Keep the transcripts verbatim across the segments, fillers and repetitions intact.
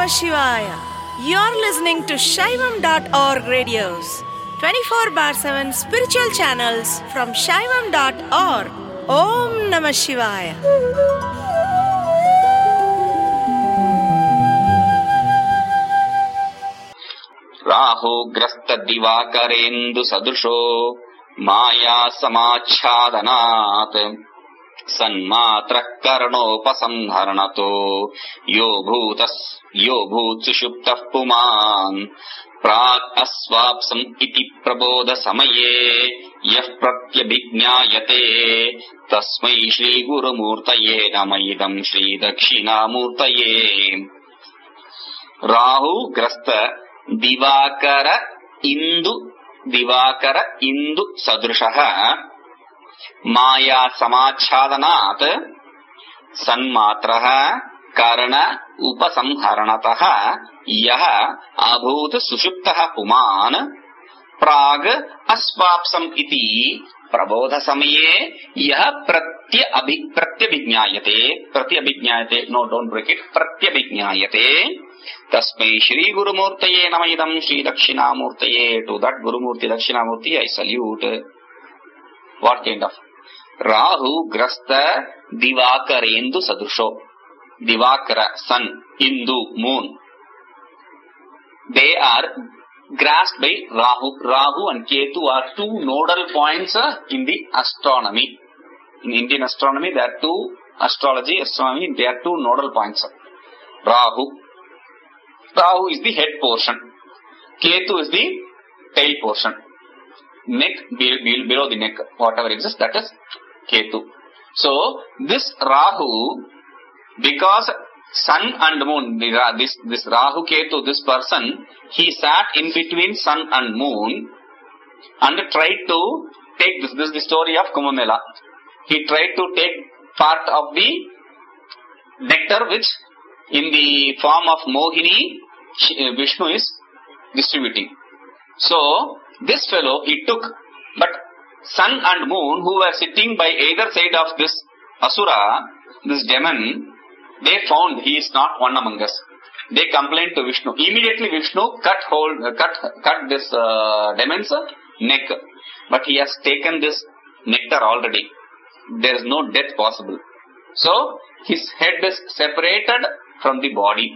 Namah Shivaya. You're listening to Shaivam dot org radios, twenty-four bar seven spiritual channels from Shaivam dot org. Om Namah Shivaya. राहुग्रस्त दिवाकरेन्दु सदृशो माया समाच्छादनात् सन्मात्रः कर्णोपसंहरणतो यो भूतस् यो भूत्सुषुप्तः पुमान् प्राक् अस्वाप्सम् इति प्रबोध समये यः प्रत्यभिज्ञायते तस्मै श्रीगुरुमूर्तये नमः इदं श्रीदक्षिणामूर्तये। राहुग्रस्त दिवाकर इंदु दिवाकर इंदु सदृशः माया समाच्छादनात् सन्मात्रः कर्ण उपसंहरणतः यः अभूत सुषुप्तः पुमान् प्राग अस्वाप्सम् इति प्रबोध समये यः प्रत्य अभि प्रत्यभिज्ञायते प्रत्यभिज्ञायते नो डोंट ब्रेक इट प्रत्यभिज्ञायते तस्मै श्री गुरुमूर्तये नमः इदं श्री दक्षिणामूर्तये। To that Gurumurthy Dakshinamurti I salute. What kind of Rahu grasta Divakarendu sadrusho, Divakara sun, Indu moon, they are grasped by Rahu. Rahu and Ketu are two nodal points in the astronomy. In Indian astronomy there are two, astrology astronomy there are two nodal points. Rahu Rahu is the head portion. Ketu is the tail portion. Neck, below the neck, whatever exists, that is Ketu. So, this Rahu, because sun and moon, this, this Rahu Ketu, this person, he sat in between sun and moon and tried to take this. This is the story of Kumbh Mela. He tried to take part of the nectar which in the form of Mohini, Vishnu is distributing. So, this fellow he took, but sun and moon who were sitting by either side of this Asura, this demon, they found he is not one among us. They complained to Vishnu. Immediately Vishnu cut hold, cut, cut this uh, demon's neck. But he has taken this nectar already. There is no death possible. So, his head is separated from the body.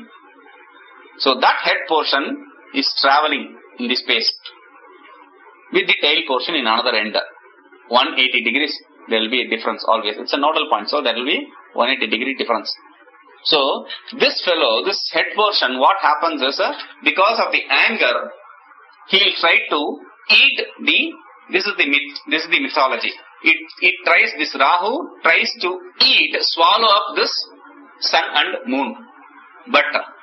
So that head portion is traveling in the space with the tail portion in another end. one hundred eighty degrees, there will be a difference always. It's a nodal point, so there will be one hundred eighty degree difference. So this fellow, this head portion, what happens is, uh, because of the anger, he will try to eat the, this is the myth, this is the mythology. It, it tries, this Rahu tries to eat, swallow up this sun and moon. But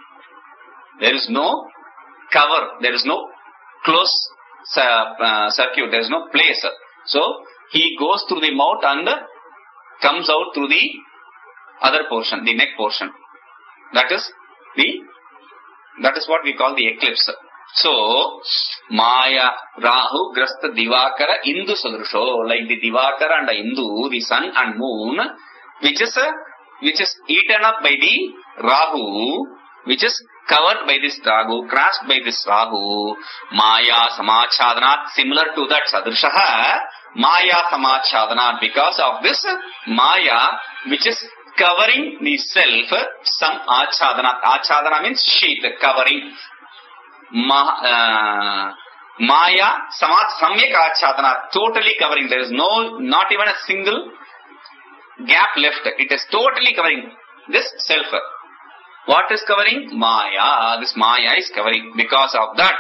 there is no cover, there is no close uh, uh, circuit, there is no place. So, he goes through the mouth and comes out through the other portion, the neck portion. That is the, that is what we call the eclipse. So, Maya, Rahu, Grasta, Divakara, Indu Sadrusho, like the Divakara and the Indu, the sun and moon, which is, uh, which is eaten up by the Rahu, which is covered by this Rahu, crushed by this Rahu, Maya Samachhadanat, similar to that Sadrishaha, Maya Samachhadanat, because of this Maya, which is covering the self, some Achhadanat. Achhadana means sheath, covering. Ma, uh, Maya Samat Samyak Achhadanat, totally covering. There is no, not even a single gap left. It is totally covering this self. What is covering? Maya. This Maya is covering. Because of that,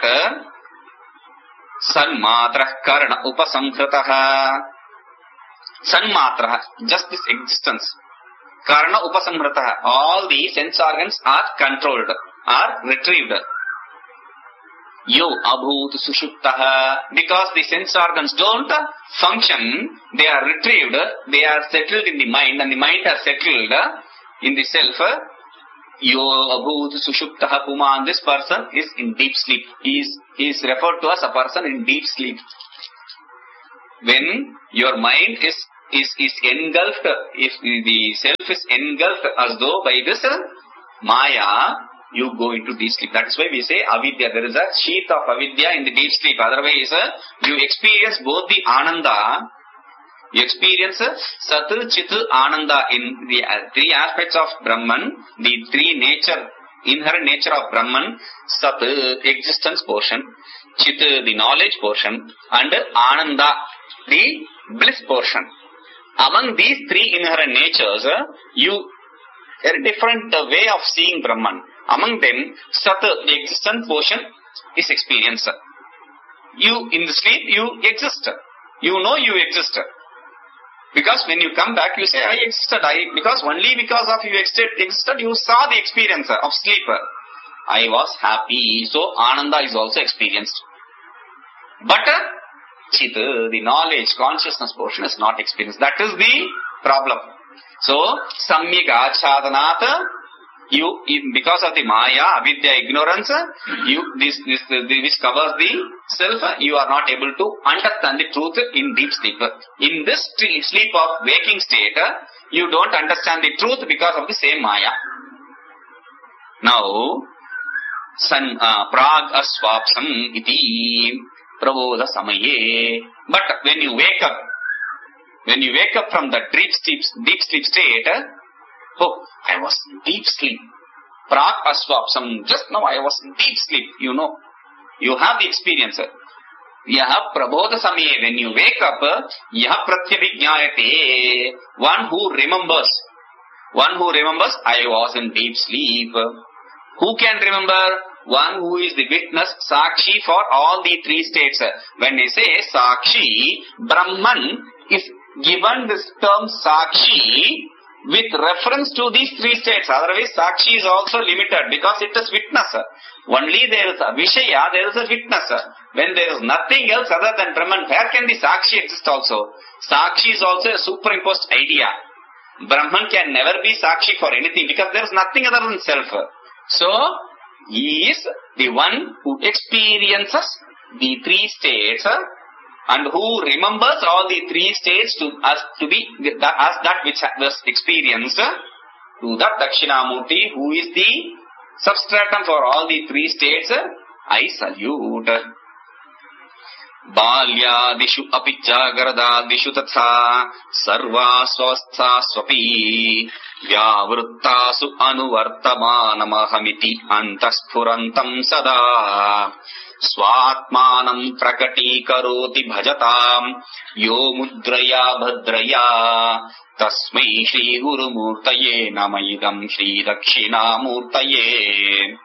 Sanmatra Karna Upasamhrataha. Sanmatra, just this existence. Karna Upasamhrataha. All the sense organs are controlled, are retrieved. Yo Abhut Sushuptaha. Because the sense organs don't function, they are retrieved, they are settled in the mind, and the mind has settled in the self. Yo Abhut Sushuptaha Puman. This person is in deep sleep. He is, he is referred to as a person in deep sleep. When your mind is, is, is engulfed, if the self is engulfed as though by this Maya, you go into deep sleep. That is why we say avidya. There is a sheath of avidya in the deep sleep. Otherwise, uh, you experience both the ananda, you experience uh, sat, chit, ananda in the uh, three aspects of Brahman, the three nature, inherent nature of Brahman, sat, existence portion, chit, the knowledge portion, and ananda, the bliss portion. Among these three inherent natures, uh, you there is a different uh, way of seeing Brahman. Among them, Sat, the existent portion, is experience. You, in the sleep, you exist. You know you exist. Because when you come back, you say, I existed. I, because only because of you existed, existed, you saw the experience of sleep. I was happy. So, Ananda is also experienced. But, uh, Chit, the knowledge, consciousness portion is not experienced. That is the problem. So, Samyak Achadanat, you, because of the Maya, Avidya, ignorance, you, this, this, this, which covers the self, you are not able to understand the truth in deep sleep. In this sleep of waking state, you don't understand the truth because of the same Maya. Now, san, uh, Prag Aswapsam iti Prabodha Samaye. But when you wake up, when you wake up from the deep sleep, deep sleep state, oh, I was in deep sleep. Prag Aswapsam, just now I was in deep sleep, you know. You have the experience. Yaha Prabodha Samaye, when you wake up, Yaha Pratyabhignayate, one who remembers, one who remembers, I was in deep sleep. Who can remember? One who is the witness, Sakshi for all the three states. When we say Sakshi, Brahman is given this term Sakshi with reference to these three states. Otherwise, Sakshi is also limited because it is witness. Only there is a Vishaya, there is a witness. When there is nothing else other than Brahman, where can the Sakshi exist also? Sakshi is also a superimposed idea. Brahman can never be Sakshi for anything because there is nothing other than self. So, he is the one who experiences the three states and who remembers all the three states to us to be as that which was experienced. To that Dakshinamurti, who is the substratum for all the three states, I salute. Balyadishu api jagaradadishu tatha sarva swastha swapi vyavruttasu anuvartamanamahamiti antasphurantam sada swatmanam prakati karoti bhajatam yo mudraya bhadraya tasmai shri guru murtaye namaidam shri dakshinamurtaye.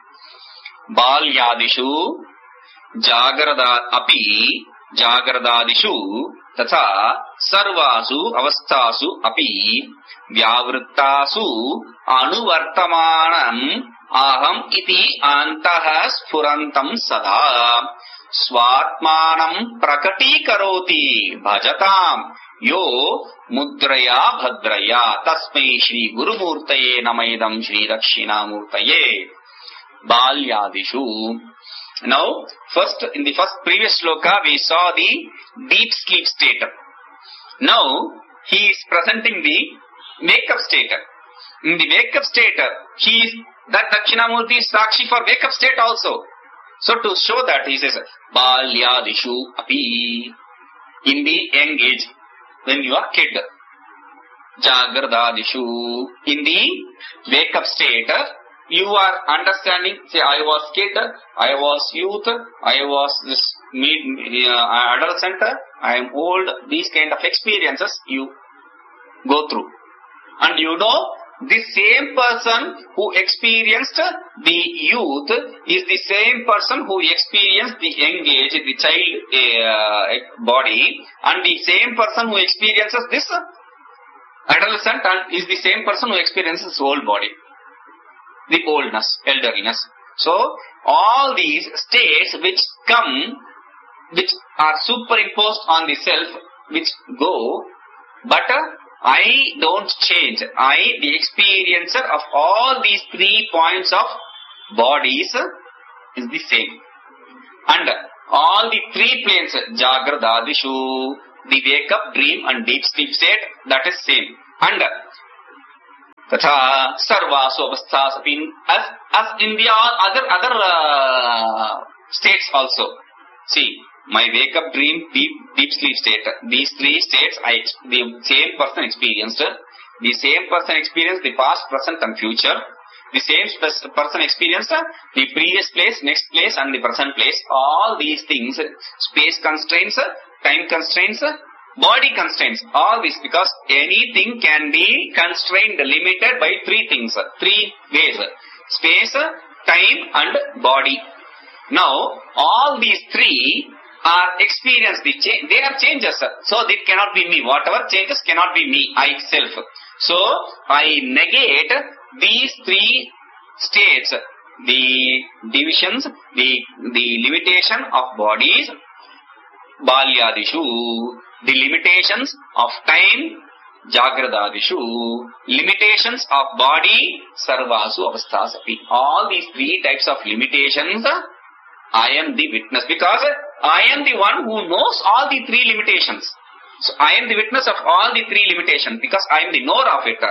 Balyadishu Jagrada api Jagradadishu tatha sarvasu avastasu api vyavruttasu anuvartamanam aham iti antah sphurantam sada swatmanam prakati karoti bhajatam yo mudraya bhadraya tasmai shri gurumurtaye namaidam shri dakshinamurtaye. Balyadishu. Now, first, in the first previous sloka, we saw the deep sleep state. Now, he is presenting the wake-up state. In the wake-up state, he is, that Dakshinamurti is Sakshi for wake-up state also. So, to show that, he says, Balyadishu api, in the young age, when you are kid. Jagradadishu, in the wake-up state, you are understanding, say, I was kid, I was youth, I was this mid, uh, adolescent, I am old, these kind of experiences you go through. And you know, the same person who experienced the youth is the same person who experienced the young age, the child uh, body, and the same person who experiences this adolescent and is the same person who experiences old body. The oldness, elderliness. So, all these states which come, which are superimposed on the self, which go, but uh, I don't change. I, the experiencer of all these three points of bodies, uh, is the same. And uh, all the three planes, Jagradadishu, the wake up, dream and deep sleep state, that is same. And uh, Tatha sarvasu avasthas api, as as in the other other uh, states also. See, my wake up, dream, deep deep sleep state. These three states, I the same person experienced. The same person experienced the past, present, and future. The same person experienced the previous place, next place, and the present place. All these things, space constraints, time constraints, body constraints, all this, because anything can be constrained, limited by three things, three ways: space, time, and body. Now, all these three are experienced, the change, they are changes, so it cannot be me. Whatever changes cannot be me, I self. So, I negate these three states, the divisions, the, the limitation of bodies, balyadishu, the limitations of time, jagradadishu, limitations of body, sarvasu avasthas api. All these three types of limitations, I am the witness, because I am the one who knows all the three limitations. So, I am the witness of all the three limitations, because I am the knower of it.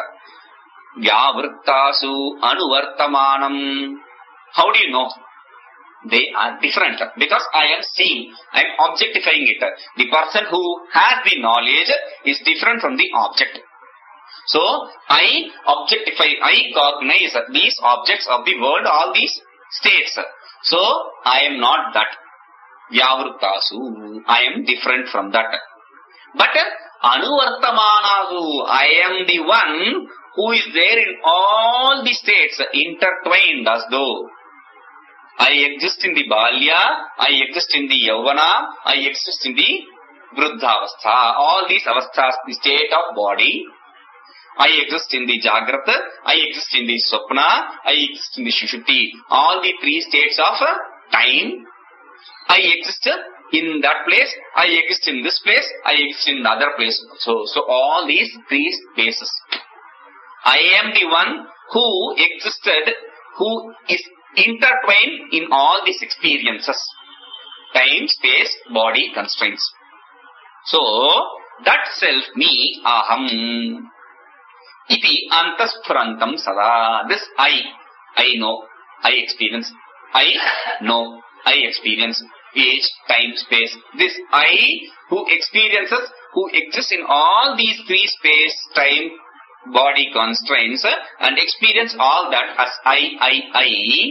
Vyavrittasu anuvartamanam. How do you know? They are different, because I am seeing, I am objectifying it. The person who has the knowledge is different from the object. So, I objectify, I cognize these objects of the world, all these states. So, I am not that. Vyavrittasu, I am different from that. But anuvartamanasu, I am the one who is there in all the states, intertwined as though. I exist in the balya, I exist in the yavana, I exist in the vruddhavastha. All these avasthas, the state of body. I exist in the jagrata, I exist in the swapna, I exist in the shushupti. All the three states of time. I exist in that place, I exist in this place, I exist in the other place. So, so all these three spaces. I am the one who existed, who is intertwined in all these experiences. Time, space, body, constraints. So, that self, me, aham, iti antasphurantam sada. This I, I know, I experience, I know, I experience. Age, time, space. This I who experiences, who exists in all these three space, time, body constraints and experience all that as I, I, I.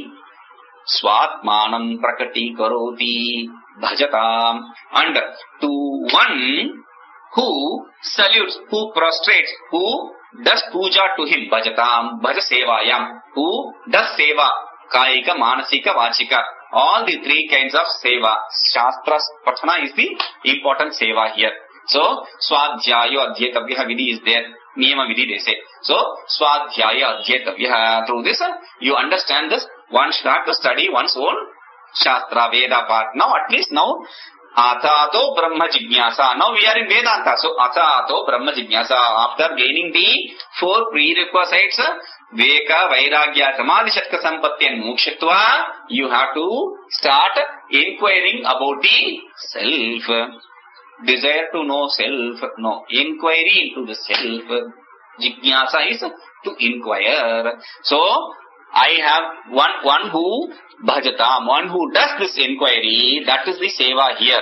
Swatmanam prakati karoti bhajatam. And to one who salutes, who prostrates, who does puja to him, bhajatam, bhaja sevayam, who does seva, kaika, manasika, vachika. All the three kinds of seva. Shastra patana is the important seva here. So, swadhyayo adhyetavya vidhi is there. Niyama vidhi they say. So, swadhyaya adhyetavya. Through this, you understand this. One should have to study one's own Shastra, Veda part. Now, at least now, Atato Brahma Jignasa. Now we are in Vedanta. So, Atato Brahma Jignasa. After gaining the four prerequisites, Veka, Vairagya, Samadhi, Shatka, Sampatti and Mokshatva, you have to start inquiring about the self. Desire to know self. No. Inquiry into the self. Jignasa is to inquire. So, I have one, one who bhajatam, one who does this inquiry, that is the seva here.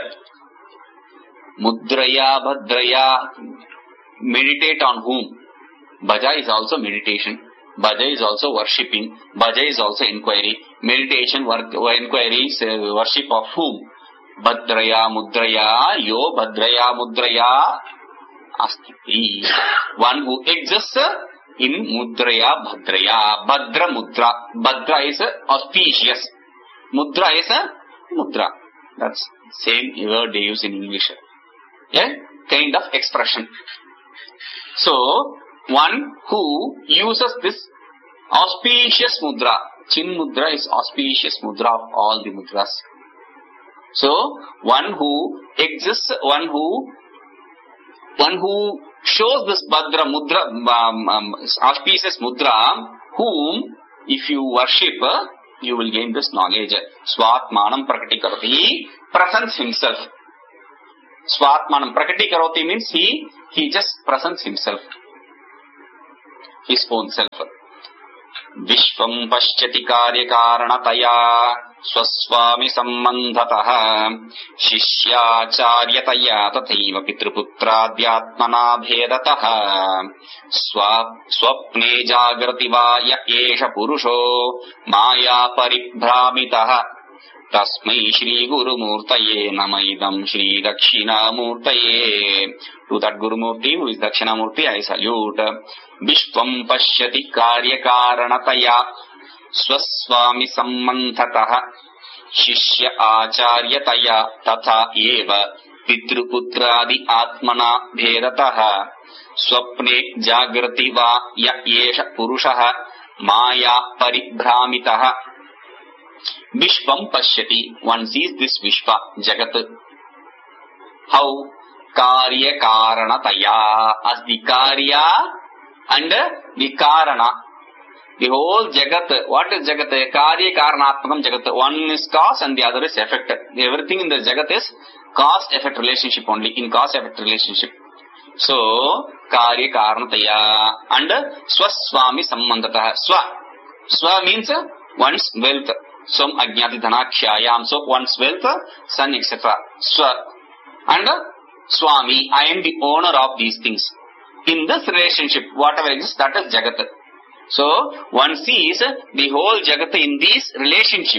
Mudraya, bhadraya, meditate on whom? Bhaja is also meditation. Bhaja is also worshipping. Bhaja is also inquiry. Meditation, work, inquiry, worship of whom? Bhadraya, mudraya, yo bhadraya, mudraya, astiti. One who exists in mudraya, bhadraya. Bhadra mudra. Bhadra is auspicious. Mudra is mudra. That's same word they use in English. Yeah? Kind of expression. So, one who uses this auspicious mudra. Chin mudra is auspicious mudra of all the mudras. So, one who exists, one who, one who shows this Bhadra mudra, um, um, auspicious mudra, whom, if you worship, uh, you will gain this knowledge. Swatmanam prakati karoti, presents himself. Swatmanam prakati karoti means he, he just presents himself. His own self. विश्वं पश्यति कार्यकारणतया स्वस्वामि सम्बन्धतः शिष्याचार्यतया तथैव पितृपुत्राद्यात्मना भेदतः स्वप्ने जागृति वा य एष पुरुषो माया परिभ्रामितः तस्मै श्री गुरुमूर्तये नमः इदं श्री दक्षिणामूर्तये. To that Gurumurti who is Dakshinamurti I salute. Vishwam pashyati karyakaranataya swaswami sambandhatah shishya acharyataya tatha eva pitruputradi atmana bhedatah swapne jagrati va ya yesha purushah maya paribhramitah. Vishwam pashyati, one sees this Vishwa, Jagat. How? Karya karanataya, as the karya and the karana. The whole Jagat, what is Jagat? Karya karanatmakam Jagat. One is cause and the other is effect. Everything in the Jagat is cause-effect relationship only, in cause-effect relationship. So, karya karanataya and swaswami sambandhatah. Swa. Swa means one's wealth. Som ajnati dhanakshayam. So, one's wealth, son, et cetera. Swa. And Swami, I am the owner of these things. In this relationship, whatever exists, that is Jagat. So, one sees the whole Jagat in this relationship.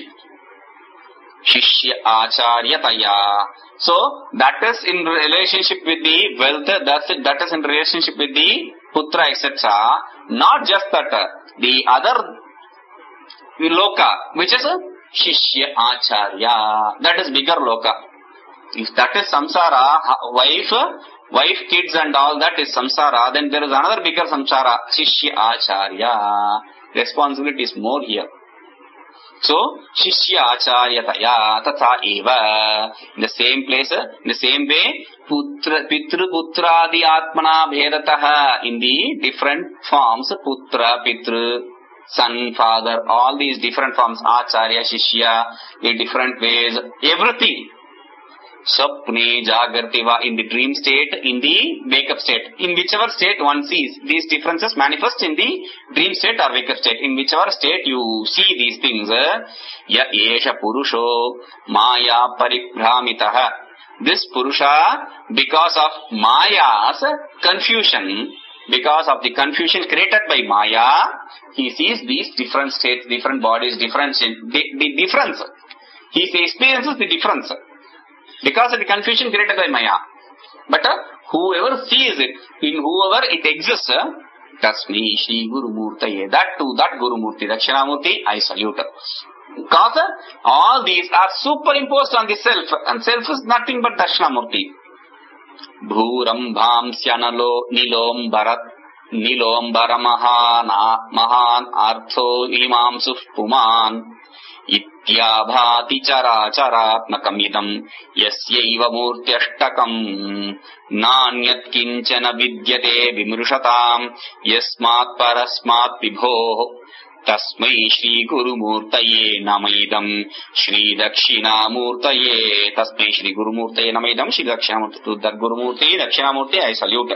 Shishya acharyataya. So, that is in relationship with the wealth, that's it, that is in relationship with the putra, et cetera. Not just that, the other loka, which is Shishya acharya. That is bigger loka. If that is samsara, wife, wife, kids and all that is samsara, then there is another bigger samsara, Shishya Acharya. Responsibility is more here. So, Shishya Acharyataya tatha eva. In the same place, in the same way, Putra, Pitru, Putradi Atmana Bhedataha. In the different forms, Putra, Pitru, son, father, all these different forms, Acharya, Shishya, in different ways, everything. Swapne jagartiva, in the dream state, in the wake-up state. In whichever state one sees, these differences manifest in the dream state or wake-up state. In whichever state you see these things, ya esha purusho maya paribhramitah. This purusha, because of maya's confusion, because of the confusion created by maya, he sees these different states, different bodies, different, the, the difference. He experiences the difference. Because of the confusion created by Maya. But uh, whoever sees it, in whoever it exists, uh, Tasmi Shri Guru Murtaye. That too, that Guru Murti, Dakshinamurti, I salute. Because uh, all these are superimposed on the self, and self is nothing but Dakshinamurti. Bhuram Syanalo Nilom Bharat Nilom Baramahana Mahan Artho Imam Sufpuman. Ityabhati chara charatmakam idam yasyaiva murtyashtakam nanyat kinchana vidyate vimrushatam yasmat parasmat vibho tasmai shri guru murtaye namaidam shri dakshina murtaye tasmai shri guru murtaye namaidam shri dakshina murtaye. To that guru murtaye, dakshina murtaye I salute.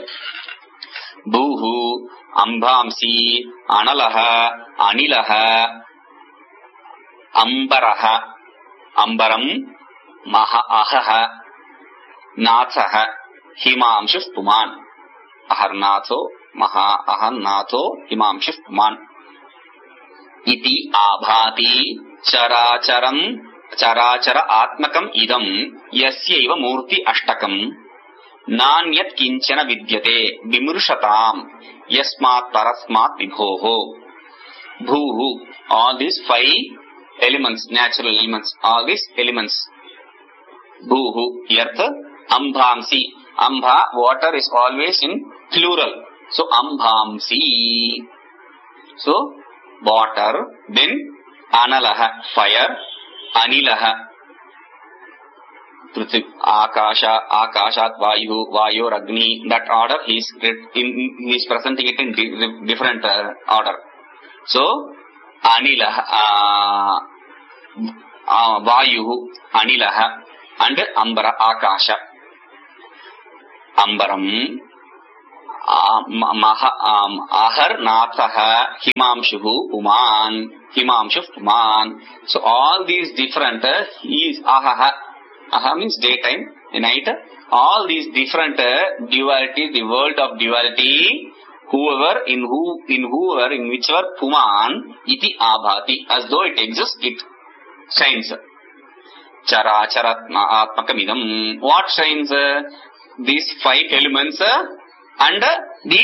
Bhuhu ambhamsi analaha anilaha Ambaraha, Ambaram, Maha Ahaha, Nathaha, Himamshif Puman. Aharnatho, Maha Ahanatho, Himamshif Puman. Iti Abhati, Characharam, Charachara Atmakam Idam, Yasyaiva Murti Ashtakam, Nanyat Kinchana Vidyate, Vimrushatam, Yasmat Parasmat Vibhoho. Bhuhu, all these five elements, natural elements, all these elements. Bhuhu, earth, ambhamsi. Ambha, water is always in plural. So, ambhamsi. So, water, then analaha, fire, anilaha, prithvi, akasha, akashat, vayu, vayu, agni. That order he is, in, he is presenting it in di- different uh, order. So, Anilaha, uh, uh, Vayuhu, Anilaha, and Ambara, Akasha. Ambaram, maha ahar natha himamshu uman himamshu uman. So all these different uh, is aha aha means daytime, night. All these different uh, duality, the world of duality, whoever in who in whoever in whichever puman iti abhati, as though it exists, it shines. Chara charatma atmakamidam. What shines? Uh, these five elements uh, and uh, the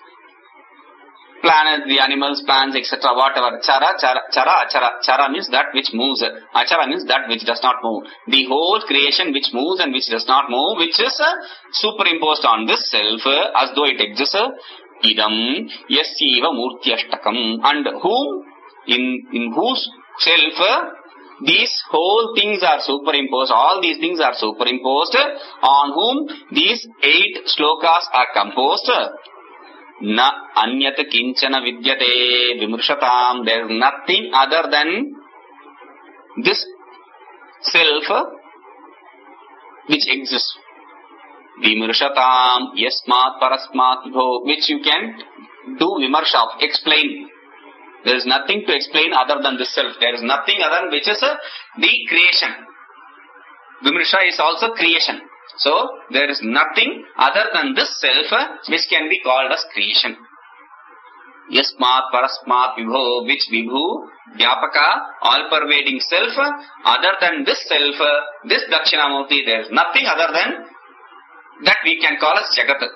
planet, the animals, plants, et cetera. Whatever. Chara, chara, chara, achara. Chara means that which moves. Achara means that which does not move. The whole creation which moves and which does not move, which is uh, superimposed on this self uh, as though it exists. Uh, idam yasyeva murtyashtakam. And whom, in, in whose self uh, these whole things are superimposed, all these things are superimposed, on whom these eight shlokas are composed. Na anyat kinchana vidyate vimrshatam. There is nothing other than this self which exists. Vimrshatam yasmat parasmat bho, which you can do vimarsha of, explain. There is nothing to explain other than this self. There is nothing other than which is uh, the creation. Vimrsha is also creation. So, there is nothing other than this self uh, which can be called as creation. Yasmat parasmat vibho, which vibhu, vyapaka, all-pervading self, uh, other than this self, uh, this Dakshinamurti, there is nothing other than that we can call as Jagat.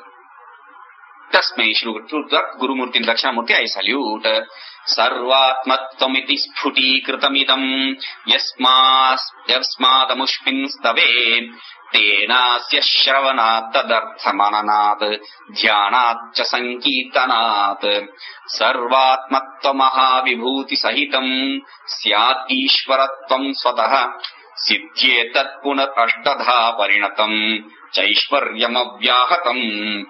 Tasmai Shri Gurumurti Dakshinamurti, I salute. Sarvatmattamiti sphuti kritamidam yasmas yasmadamushmin stave tenasya shravanat tadarthamananat dhyanat cha sankirtanat sarvatmattamaha vibhuti sahitam syat ishvaratvam swatah siddhyetat punat ashtadha parinatam chaishvaryam avyahatam.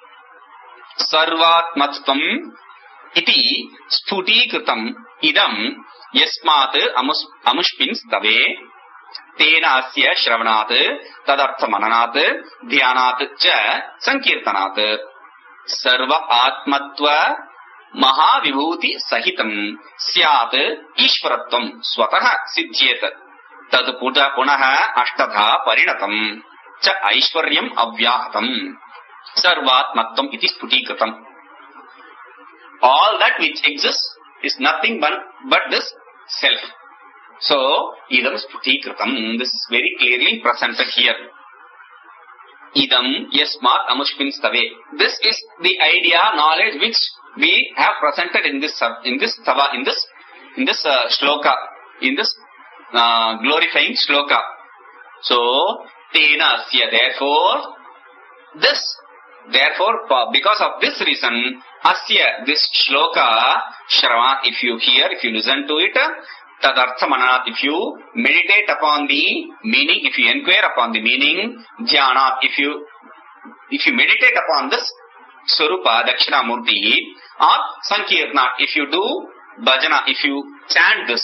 Sarvatmattam iti sphutikritam idam yasmat amus amushpin stave tena asya shravanat tadartha mananat dhyanat cha sankirtanat sarva atmatva mahavibhuti sahitam syat ishvaratvam swatah siddhyet tad punah ashtadha parinatam cha aishwaryam avyahatam. Sarvatmatvam iti sphutikritam. All that which exists is nothing but, but this self. So, idam sphutikritam. This is very clearly presented here. Idam yasmat amushpin stave. This is the idea, knowledge which we have presented in this in this stava, in this in this uh, shloka, in this uh, glorifying shloka. So, tena asya. Therefore, this. Therefore, because of this reason, asya, this shloka, shravan, if you hear, if you listen to it, tadartha mananat, if you meditate upon the meaning, if you inquire upon the meaning, dhyanat, if you, if you meditate upon this Swarupa, Dakshinamurti, or Sankirtanat, if you do bhajana, if you chant this,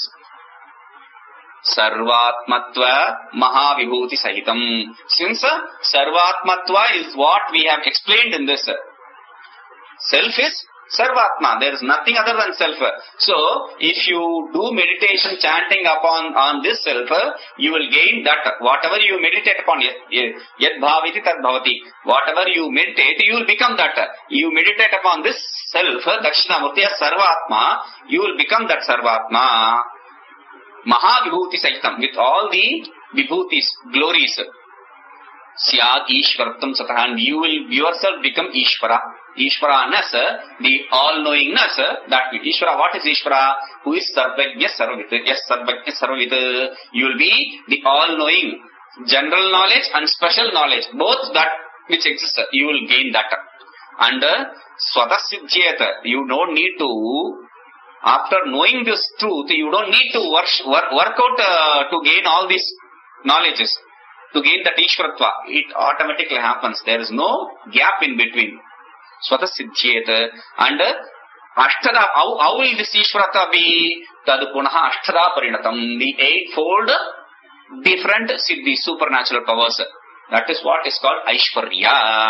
Sarvatmatva Mahavibhuti Sahitam. Since uh, Sarvatmatva is what we have explained in this. Self is Sarvatma. There is nothing other than self. So, if you do meditation chanting upon on this self, you will gain that. Whatever you meditate upon, yad bhaviti tad bhavati. Whatever you meditate, you will become that. You meditate upon this self, Dakshinamurti as Sarvatma, you will become that Sarvatma. Mahavibhuti Sahitam, with all the vibhutis, glories. Syat Ishvarattam Satah, and you will yourself become Ishvara. Ishvara-ness, the all-knowingness, that Ishvara, what is Ishvara? Who is Sarvajna Sarvavit? Yes, Sarvajna Sarvavit. You will be the all-knowing, general knowledge and special knowledge. Both that which exists, you will gain that. And Swatah Siddhyet, you don't need to. After knowing this truth, you don't need to work, work, work out uh, to gain all these knowledges, to gain that Ishvaratva. It automatically happens. There is no gap in between. Swatah Siddhyet. And uh, Ashtada, how, how will this Ishvaratva be? Tad punaha Ashtada parinatam. The eightfold different Siddhi, supernatural powers. That is what is called Aishwarya.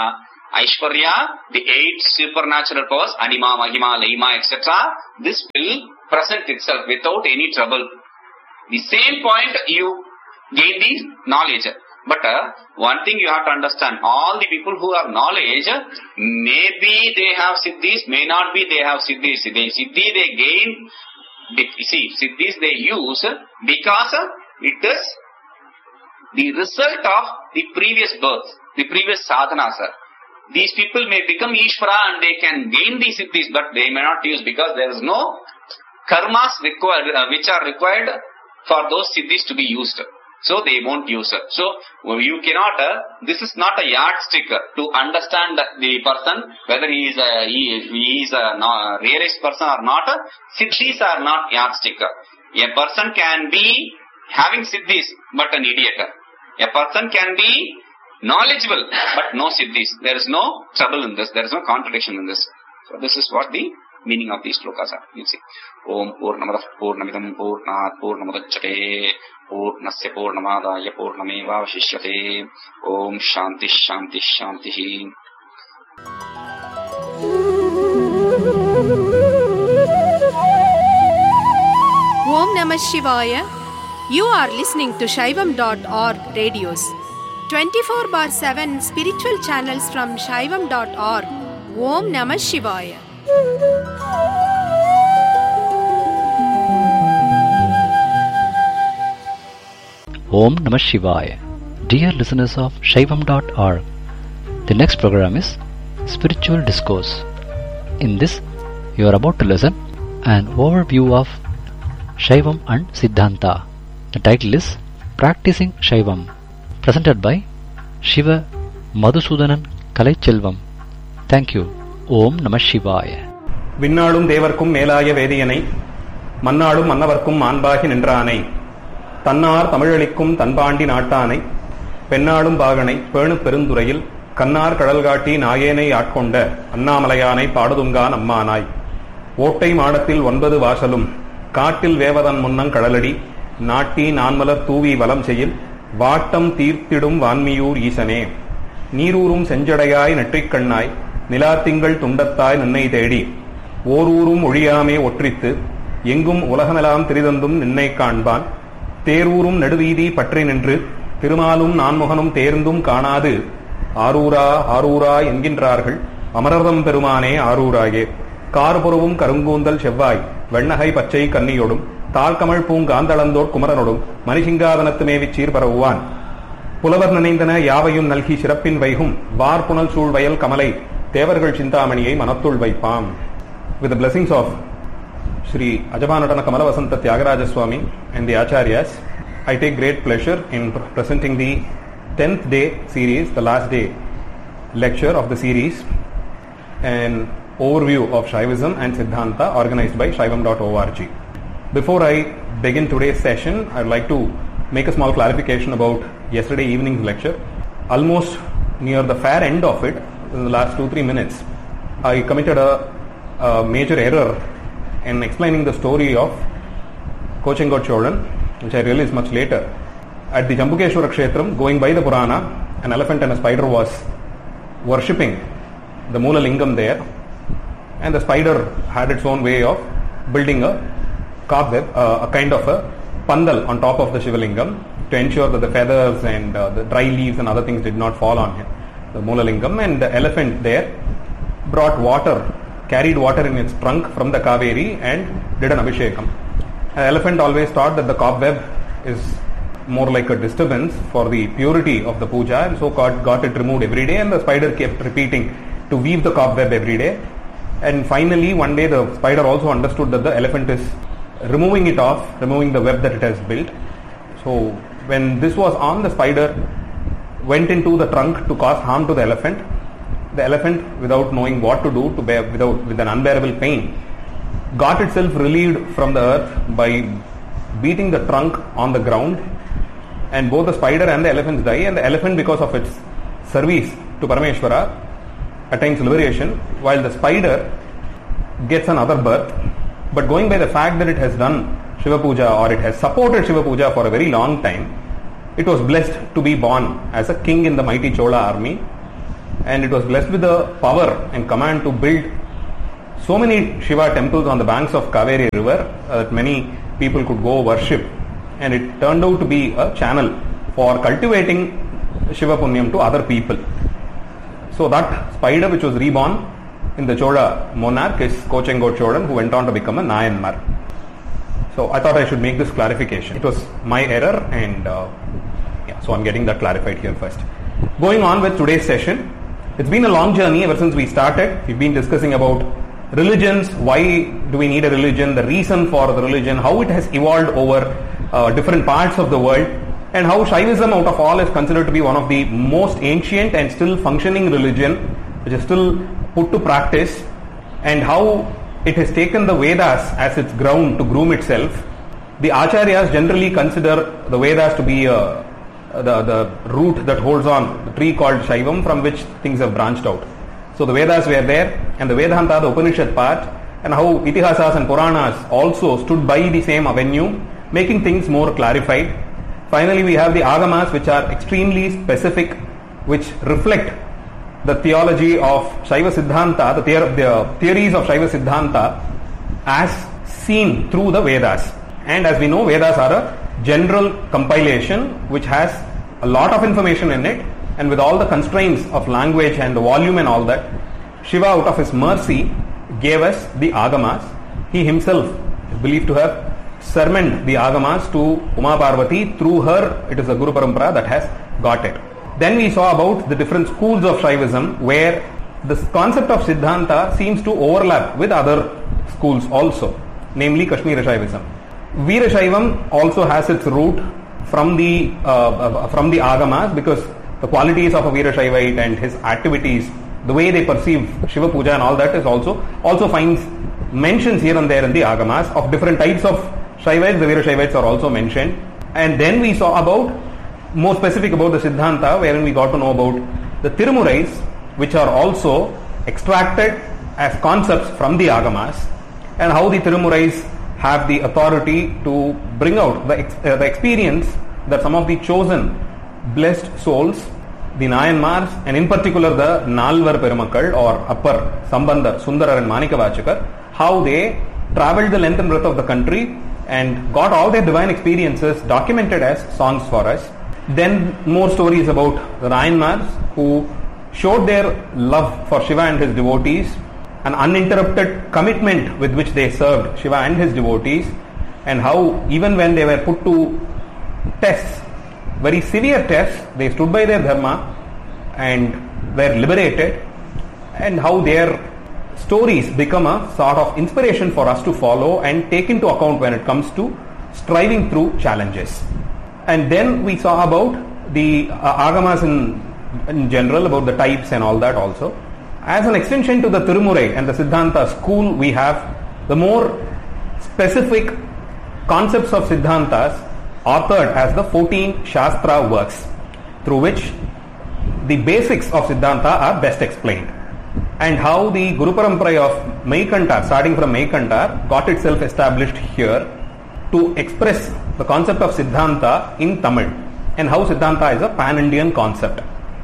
Aishwarya, the eight supernatural powers, Anima, Mahima, Laima, et cetera, this will present itself without any trouble. The same point you gain the knowledge. But uh, one thing you have to understand, all the people who have knowledge, maybe they have siddhis, may not be they have siddhis. They, siddhi they gain, see, siddhis they use because it is the result of the previous birth, the previous sadhana, sir. These people may become Ishvara and they can gain these siddhis, but they may not use because there is no karmas required, uh, which are required for those siddhis to be used. So they won't use it. So you cannot, uh, this is not a yardstick to understand the person, whether he is a, he, he is a no, realized person or not. Siddhis are not yardstick. A person can be having siddhis, but an idiot. A person can be knowledgeable, but no siddhis. There is no trouble in this. There is no contradiction in this. So this is what the meaning of these shlokas are. You see. Om Purnamadah Purnamidam Purnat Purnamudachyate Purnasya Purnamadaya Purnameva Vashishyate. Om Shanti Shanti Shanti. Om Namah Shivaya. You are listening to Shaivam dot org radios. twenty-four bar seven spiritual channels from Shaivam dot org. Om Namah Shivaya. Om Namah Shivaya. Dear listeners of Shaivam dot org, the next program is Spiritual Discourse. In this, you are about to listen an overview of Shaivam and Siddhanta. The title is Practicing Shaivam, presented by Shiva Madhusudanan Kalaiselvam. Thank you. Om Namah Shivaya. விண்ணாளும் தேவர்க்கும் மேலாய வேதியனை மன்னாளும் மன்னவர்க்கும் மாண்பாகி நின்றானை தன்னார் தமிழளிக்கும் தன்பாண்டி நாட்டானை பெண்ணாளும் பாகனை பேணு பெருந்துறையில் கண்ணார் கடல்காட்டி நாயேனை ஆட்கொண்ட அண்ணாமலையானை பாடுதுங்கான் அம்மானாய் ஓட்டை மாடத்தில் ஒன்பது வாசலும் காட்டில் வேவதன் முன்னங் கடலடி நாட்டி நான்மலர் தூவி வலம் செய்யில் வாட்டம் தீர்த்திடும் வான்மியூர் ஈசனே நீரூரும் செஞ்சடையாய் நெற்றிக்கண்ணாய் நிலாத்திங்கள் துண்டத்தாய் நின்னை தேடி ஓரூரும் ஒழியாமே ஒற்றித்து எங்கும் உலகமெல்லாம் திரிதந்தும் நின்னை காண்பான் தேரூரும் நெடுவீதி பற்றி நின்று திருமாலும் நான்முகனும் தேர்ந்தும் காணாது ஆரூரா ஆரூரா என்கின்றார்கள் அமரர்தம் பெருமானே ஆரூராயே கார்புறவும் கருங்கூந்தல் செவ்வாய் வெண்ணகை பச்சை கன்னியோடும் தாழ்கமழ் பூங்காந்தளந்தோர் குமரனோடும் மணிசிங்காதனத்து மேவிச் சீர்பரவுவான் புலவர் நினைந்தன யாவையும் நல்கி சிறப்பின் வைகும் வார்புணல் சூழ்வயல் கமலை தேவர்கள் சிந்தாமணியை மனத்துள் வைப்பாம். With the blessings of Sri Ajabanatana Kamalavasanta Tyagaraja Swami and the Acharyas, I take great pleasure in presenting the tenth day series, the last day lecture of the series, an overview of Shaivism and Siddhanta organized by Shaivam dot org. Before I begin today's session, I would like to make a small clarification about yesterday evening's lecture. Almost near the fair end of it, in the last two, three minutes, I committed a, a major error in explaining the story of Kochengot Cholan, which I realized much later. At the Jambukeshwara Kshetram, going by the Purana, an elephant and a spider was worshipping the Moola Lingam there, and the spider had its own way of building a cobweb, uh, a kind of a pandal on top of the Shivalingam to ensure that the feathers and uh, the dry leaves and other things did not fall on him, the Moola Lingam. And the elephant there brought water, carried water in its trunk from the Kaveri and did an Abhishekam. The elephant always thought that the cobweb is more like a disturbance for the purity of the puja, and so got, got it removed every day, and the spider kept repeating to weave the cobweb every day. And finally one day the spider also understood that the elephant is removing it off, removing the web that it has built. So when this was on, the spider went into the trunk to cause harm to the elephant. The elephant, without knowing what to do, to bear, without with an unbearable pain, got itself relieved from the earth by beating the trunk on the ground, and both the spider and the elephants die, and the elephant, because of its service to Parameshwara, attains liberation, while the spider gets another birth. But going by the fact that it has done Shiva Puja, or it has supported Shiva Puja for a very long time, it was blessed to be born as a king in the mighty Chola army. and it was blessed with the power and command to build so many Shiva temples on the banks of Kaveri river uh, that many people could go worship, and it turned out to be a channel for cultivating Shiva Punyam to other people. So that spider which was reborn in the Chola monarch is Kochengo Cholan, who went on to become a Nayanmar. So I thought I should make this clarification. It was my error, and uh, yeah, so I'm getting that clarified here first. Going on with today's session, it's been a long journey ever since we started. We've been discussing about religions, why do we need a religion, the reason for the religion, how it has evolved over uh, different parts of the world, and how Shaivism out of all is considered to be one of the most ancient and still functioning religion, which is still put to practice, and how it has taken the Vedas as its ground to groom itself. The Acharyas generally consider the Vedas to be uh, the, the root that holds on, the tree called Shaivam, from which things have branched out. So the Vedas were there, and the Vedanta, the Upanishad part, and how Itihasas and Puranas also stood by the same avenue, making things more clarified. Finally, we have the Agamas, which are extremely specific, which reflect the theology of Shaiva Siddhanta, the, theor- the theories of Shaiva Siddhanta as seen through the Vedas. And as we know, Vedas are a general compilation which has a lot of information in it, and with all the constraints of language and the volume and all that, Shiva, out of his mercy, gave us the Agamas. He himself is believed to have sermoned the Agamas to Uma Parvati. Through her, it is the Guru Parampara that has got it. Then we saw about the different schools of Shaivism, where the concept of Siddhanta seems to overlap with other schools also, namely Kashmira Shaivism. Veera Shaivam also has its root from the uh, from the Agamas, because the qualities of a Veera Shaivite and his activities, the way they perceive Shiva Puja and all that, is also also finds mentions here and there in the Agamas of different types of Shaivites. The Veera Shaivites are also mentioned. And then we saw about more specific about the Siddhanta, wherein we got to know about the Tirumurais, which are also extracted as concepts from the Agamas, and how the Tirumurais have the authority to bring out the, ex- uh, the experience that some of the chosen blessed souls, the Nayanmars, and in particular the Nalvar Perumakkal or Upper Sambandar, Sundarar and Manikavachakar, how they travelled the length and breadth of the country and got all their divine experiences documented as songs for us. Then more stories about the Nayanmars, who showed their love for Shiva and his devotees, an uninterrupted commitment with which they served Shiva and his devotees, and how even when they were put to tests, very severe tests, they stood by their dharma and were liberated, and how their stories become a sort of inspiration for us to follow and take into account when it comes to striving through challenges. And then we saw about the uh, Agamas in, in general, about the types and all that also. As an extension to the Tirumurai and the Siddhanta school, we have the more specific concepts of Siddhantas authored as the fourteen Shastra works, through which the basics of Siddhanta are best explained, and how the Guru Parampara of Maikantar, starting from Maikantar, got itself established here to express the concept of Siddhanta in Tamil, and how Siddhanta is a pan-Indian concept.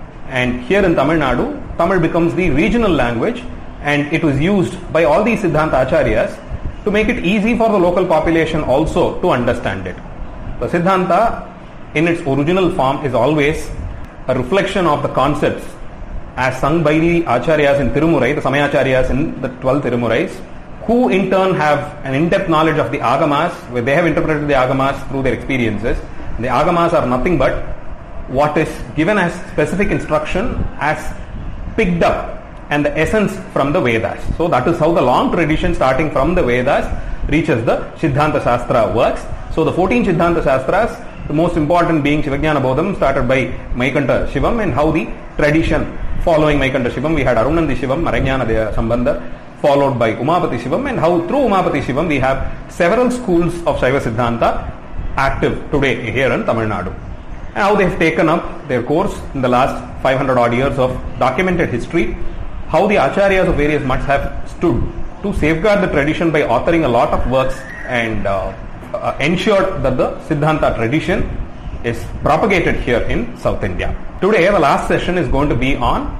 And here in Tamil Nadu, Tamil becomes the regional language, and it was used by all these Siddhanta Acharyas to make it easy for the local population also to understand it. The Siddhanta in its original form is always a reflection of the concepts as sung by the Acharyas in Tirumurai, the Samayacharyas in the twelve Tirumurais, who in turn have an in-depth knowledge of the Agamas, where they have interpreted the Agamas through their experiences. The Agamas are nothing but what is given as specific instruction as picked up and the essence from the Vedas. So that is how the long tradition starting from the Vedas reaches the Siddhanta Shastra works. So the fourteen Siddhanta Shastras, the most important being Shivajnana Bodham, started by Maikanta Shivam, and how the tradition following Maikanta Shivam, we had Arunandi Shivam, Marajnana Sambandar, followed by Umapati Shivam, and how through Umapati Shivam we have several schools of Shaiva Siddhanta active today here in Tamil Nadu. And how they have taken up their course in the last five hundred odd years of documented history, how the Acharyas of various mutts have stood to safeguard the tradition by authoring a lot of works and uh, uh, ensured that the Siddhanta tradition is propagated here in South India. Today the last session is going to be on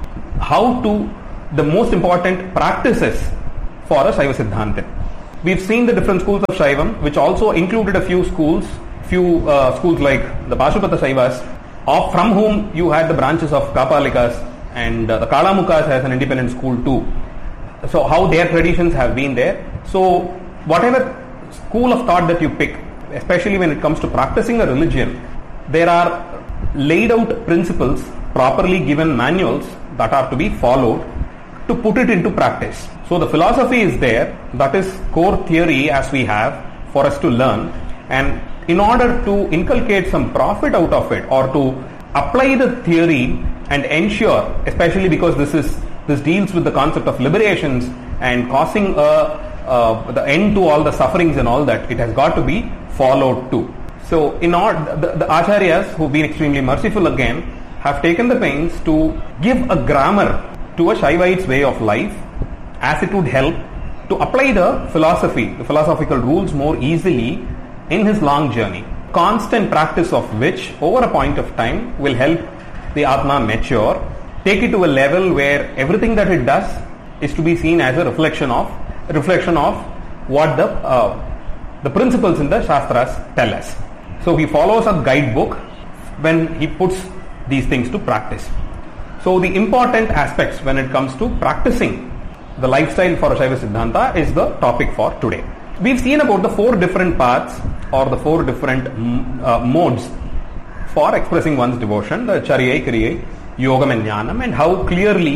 how to, the most important practices for a Shaiva Siddhantin. We've seen the different schools of Shaivam, which also included a few schools, few uh, schools like the Pashupata Shaivas, of from whom you had the branches of Kapalikas, and uh, the Kalamukas as an independent school too. So how their traditions have been there. So whatever school of thought that you pick, especially when it comes to practicing a religion, there are laid out principles, properly given manuals that are to be followed to put it into practice. So the philosophy is there, that is core theory as we have for us to learn, and in order to inculcate some profit out of it or to apply the theory and ensure, especially because this is this deals with the concept of liberations and causing a Uh, the end to all the sufferings and all that, it has got to be followed too. So in order, the, the acharyas who've been extremely merciful again have taken the pains to give a grammar to a Shaivite's way of life, as it would help to apply the philosophy, the philosophical rules more easily in his long journey. Constant practice of which over a point of time will help the Atma mature, take it to a level where everything that it does is to be seen as a reflection of A reflection of what the uh, the principles in the Shastras tell us. So he follows a guidebook when he puts these things to practice. So the important aspects when it comes to practicing the lifestyle for a Shaiva Siddhanta is the topic for today. We've seen about the four different paths or the four different uh, modes for expressing one's devotion, the Charya, Kriya, Yogam and Jnanam, and how clearly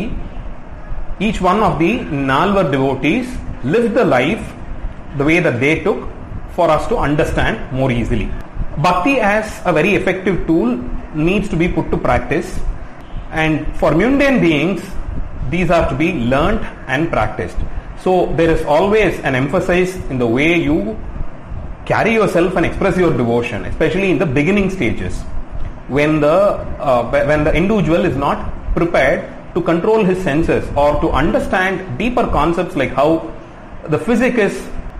each one of the Nalvar devotees lived the life the way that they took for us to understand more easily. Bhakti as a very effective tool needs to be put to practice, and for mundane beings these are to be learnt and practiced. So there is always an emphasis in the way you carry yourself and express your devotion, especially in the beginning stages when the uh, when the individual is not prepared to control his senses or to understand deeper concepts like how the physic is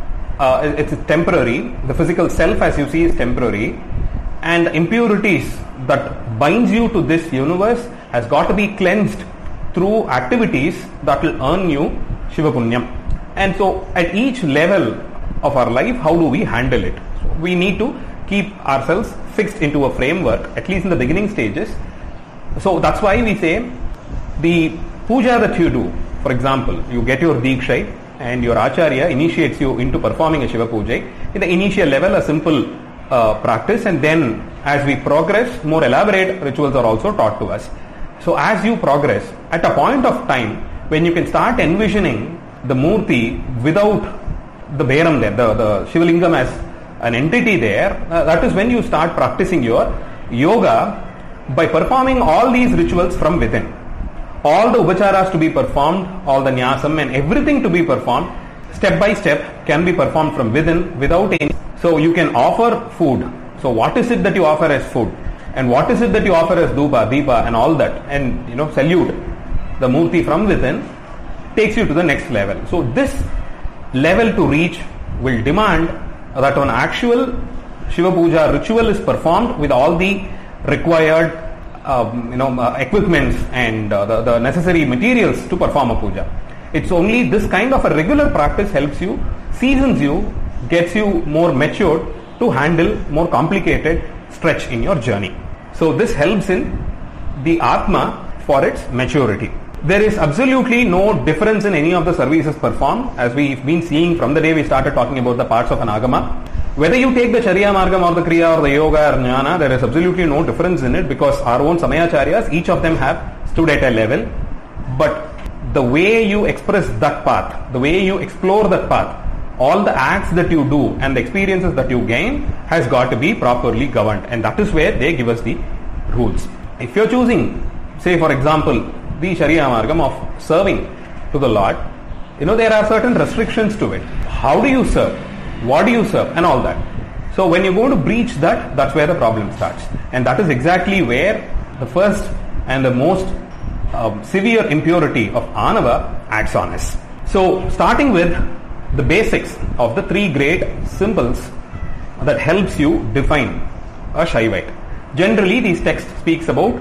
uh, it's temporary, the physical self as you see is temporary, and the impurities that binds you to this universe has got to be cleansed through activities that will earn you Shiva Punyam. And so at each level of our life, how do we handle it? So we need to keep ourselves fixed into a framework, at least in the beginning stages. So that's why we say the puja that you do, for example, you get your Diksha and your Acharya initiates you into performing a Shiva Puja. In the initial level, a simple uh, practice, and then as we progress, more elaborate rituals are also taught to us. So as you progress, at a point of time when you can start envisioning the Murti without the Bairam there, the, the Shivalingam as an entity there, uh, that is when you start practicing your yoga by performing all these rituals from within. All the upacharas to be performed, all the nyasam and everything to be performed, step by step can be performed from within without any. So you can offer food. So what is it that you offer as food? And what is it that you offer as dhupa, deepa and all that? And you know, salute the Murti from within takes you to the next level. So this level to reach will demand that an actual Shiva Puja ritual is performed with all the required Um, you know, uh, equipments and uh, the, the necessary materials to perform a puja. It's only this kind of a regular practice helps you, seasons you, gets you more matured to handle more complicated stretch in your journey. So this helps in the Atma for its maturity. There is absolutely no difference in any of the services performed, as we've been seeing from the day we started talking about the parts of an Agama. Whether you take the Charya Margam or the Kriya or the Yoga or Jnana, there is absolutely no difference in it, because our own Samayacharyas, each of them have stood at a level. But the way you express that path, the way you explore that path, all the acts that you do and the experiences that you gain has got to be properly governed, and that is where they give us the rules. If you're choosing, say for example, the Charya Margam of serving to the Lord, you know, there are certain restrictions to it. How do you serve? What do you serve? And all that. So when you're going to breach that, that's where the problem starts. And that is exactly where the first and the most um, severe impurity of Anava acts on us. So starting with the basics of the three great symbols that helps you define a Shaivite. Generally, these text speaks about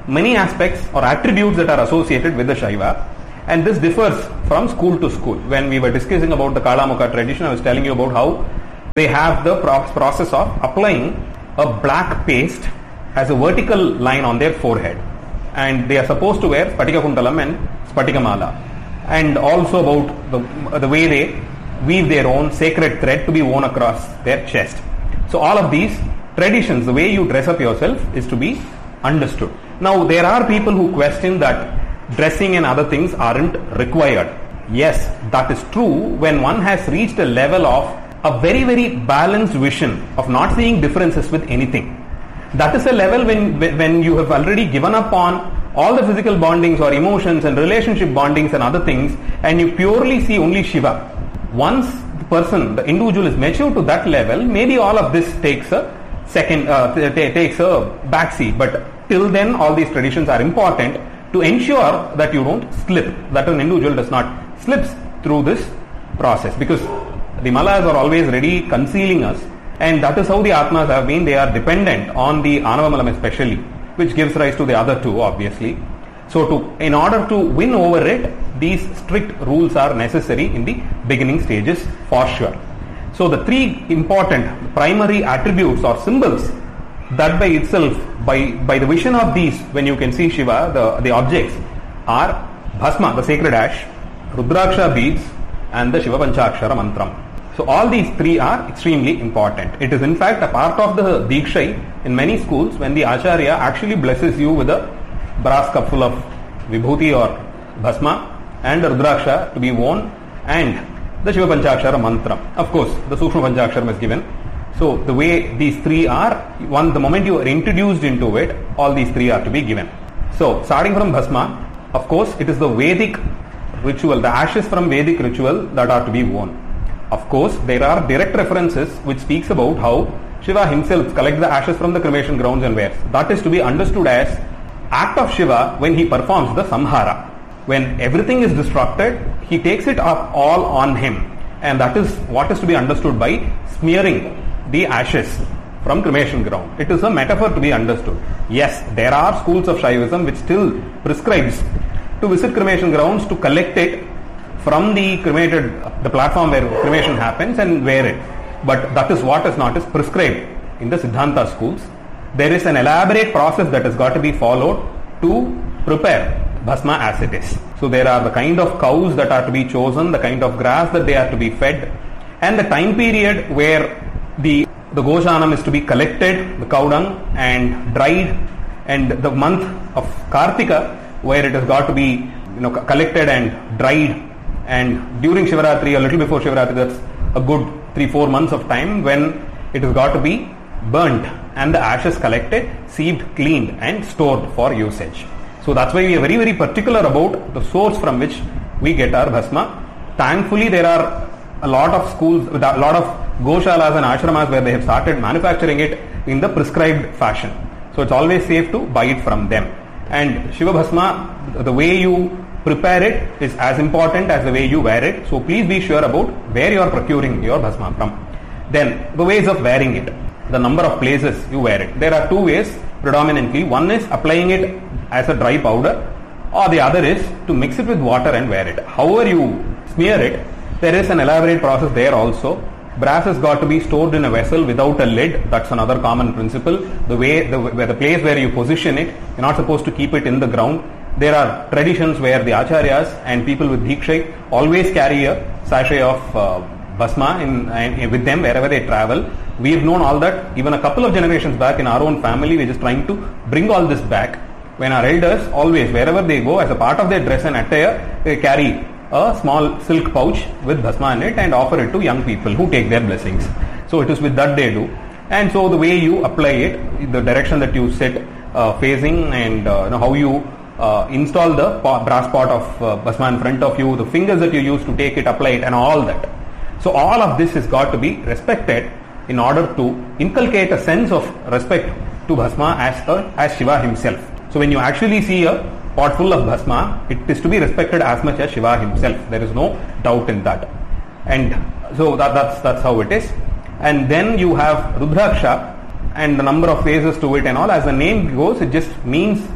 many aspects or attributes that are associated with the Shaiva, and this differs from school to school. When we were discussing about the Kalamukha tradition, I was telling you about how they have the process of applying a black paste as a vertical line on their forehead, and they are supposed to wear Spatika Kuntalam and Spatika Mala, and also about the, the way they weave their own sacred thread to be worn across their chest. So all of these traditions, the way you dress up yourself, is to be understood. Now there are people who question that dressing and other things aren't required. Yes, that is true when one has reached a level of a very very balanced vision of not seeing differences with anything. That is a level when when you have already given up on all the physical bondings or emotions and relationship bondings and other things, and you purely see only Shiva. Once the person, the individual is mature to that level, maybe all of this takes a second, uh, t- t- takes a backseat. But till then, all these traditions are important to ensure that you don't slip, that an individual does not slip through this process, because the Malas are always ready concealing us, and that is how the Atmas have been. They are dependent on the Anavamalam especially, which gives rise to the other two, obviously. So to, in order to win over it, these strict rules are necessary in the beginning stages for sure. So the three important primary attributes or symbols that by itself, by, by the vision of these, when you can see Shiva, the, the objects are Bhasma, the sacred ash, Rudraksha beads, and the Shiva Panchakshara Mantram. So all these three are extremely important. It is in fact a part of the Diksha in many schools when the Acharya actually blesses you with a brass cup full of Vibhuti or Bhasma and Rudraksha to be worn, and the Shiva Panchakshara Mantram. Of course, the Sukshma Panchakshara is given. So the way these three are, one the moment you are introduced into it, all these three are to be given. So starting from Bhasma, of course, it is the Vedic ritual, the ashes from Vedic ritual that are to be worn. Of course, there are direct references which speaks about how Shiva himself collects the ashes from the cremation grounds and wears. That is to be understood as act of Shiva when he performs the Samhara. When everything is destructed, he takes it up all on him, and that is what is to be understood by smearing the ashes from cremation ground. It is a metaphor to be understood. Yes, there are schools of Shaivism which still prescribes to visit cremation grounds to collect it from the cremated, the platform where cremation happens, and wear it. But that is what is not is prescribed in the Siddhanta schools. There is an elaborate process that has got to be followed to prepare Bhasma as it is. So there are the kind of cows that are to be chosen, the kind of grass that they are to be fed, and the time period where the the Goshanam is to be collected, the cow dung, and dried, and the month of Kartika where it has got to be you know collected and dried, and during Shivaratri, a little before Shivaratri, that's a good three four months of time when it has got to be burnt and the ashes collected, sieved, cleaned, and stored for usage. So that's why we are very very particular about the source from which we get our Bhasma. Thankfully, there are a lot of schools, a lot of Goshalas and Ashramas where they have started manufacturing it in the prescribed fashion. So it's always safe to buy it from them. And Shiva Bhasma, the way you prepare it is as important as the way you wear it. So please be sure about where you are procuring your Bhasma from. Then the ways of wearing it, the number of places you wear it. There are two ways predominantly. One is applying it as a dry powder, or the other is to mix it with water and wear it. However you smear it, there is an elaborate process there also. Brass has got to be stored in a vessel without a lid. That's another common principle. The way, the, where the place where you position it, you're not supposed to keep it in the ground. There are traditions where the acharyas and people with Diksha always carry a sachet of uh, Bhasma in, in, with them wherever they travel. We have known all that even a couple of generations back in our own family. We're just trying to bring all this back. When our elders always, wherever they go, as a part of their dress and attire, they carry a small silk pouch with Bhasma in it and offer it to young people who take their blessings. So it is with that they do. And so the way you apply it, the direction that you sit uh, facing, and uh, you know, how you uh, install the pot, brass pot of uh, Bhasma in front of you, the fingers that you use to take it, apply it, and all that. So all of this has got to be respected in order to inculcate a sense of respect to Bhasma as, a, as Shiva himself. So when you actually see a pot full of Bhasma, it is to be respected as much as Shiva himself. There is no doubt in that. And so that, that's that's how it is. And then you have Rudraksha and the number of phases to it and all. As the name goes, it just means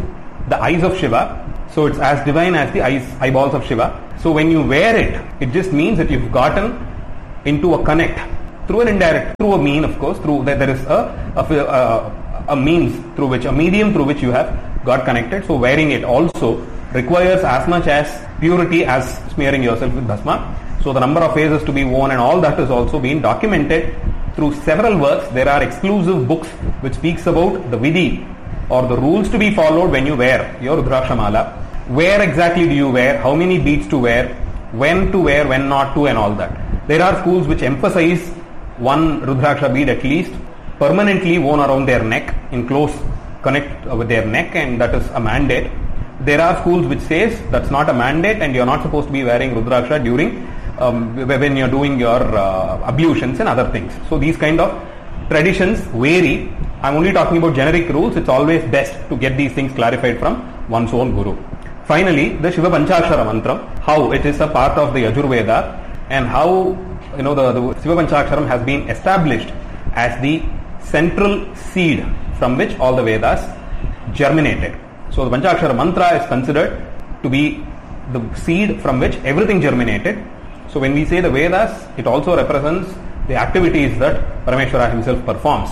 the eyes of Shiva. So it's as divine as the eyes, eyeballs of Shiva. So when you wear it, it just means that you've gotten into a connect through an indirect, through a mean, of course, through that there is a, a, a, a means through which, a medium through which you have got connected. So wearing it also requires as much as purity as smearing yourself with bhasma. So the number of phases to be worn and all that is also being documented through several works. There are exclusive books which speaks about the vidhi or the rules to be followed when you wear your Rudraksha Mala. Where exactly do you wear, how many beads to wear, when to wear, when not to, and all that. There are schools which emphasize one Rudraksha bead at least permanently worn around their neck, in close connect with their neck, and that is a mandate. There are schools which says that's not a mandate and you're not supposed to be wearing Rudraksha during um, when you're doing your uh, ablutions and other things. So these kind of traditions vary. I'm only talking about generic rules. It's always best to get these things clarified from one's own guru. Finally, the Shiva Panchakshara Mantra, how it is a part of the Yajurveda and how you know the, the Shiva Panchaksharam has been established as the central seed from which all the Vedas germinated. So the Panchakshara Mantra is considered to be the seed from which everything germinated. So when we say the Vedas, it also represents the activities that Parameshwara himself performs.